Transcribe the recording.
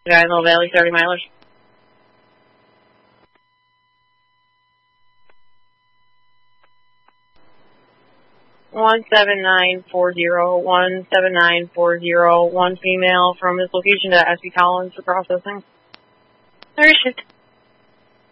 Guy in Little Valley, 30 milers. One 17940, one female from his location to SB Collins for processing. 30 shift.